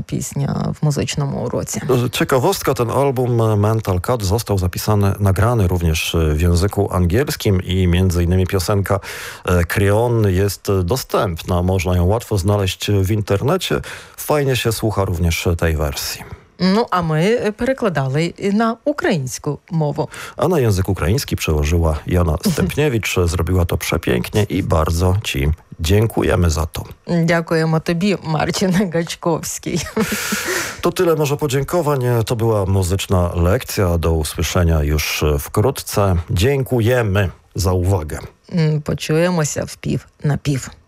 пісня в музичному уроці. Ciekawostka, ten album Mental Cut został nagrany również w języku angielskim i między innymi piosenka Creon jest dostępna. Można ją łatwo znaleźć w internecie. Fajnie się słucha również tej wersji. Ну, а ми перекладали на українську мову. A na język ukraiński przełożyła Jana Stępniewicz. Zrobiła to przepięknie i bardzo Ci dziękujemy za to. Дякуємо тобі, Марчин Гачковський. To tyle może podziękowań. To była muzyczna lekcja. Do usłyszenia już wkrótce. Dziękujemy za uwagę. Почуємося в пів на пів.